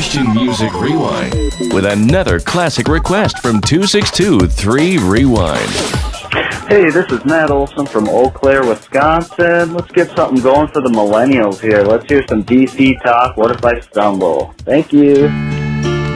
Christian Music Rewind with another classic request from 262-3 Rewind. Hey, this is Matt Olson from Eau Claire, Wisconsin. Let's get something going for the millennials here. Let's hear some DC talk. What if I stumble? Thank you.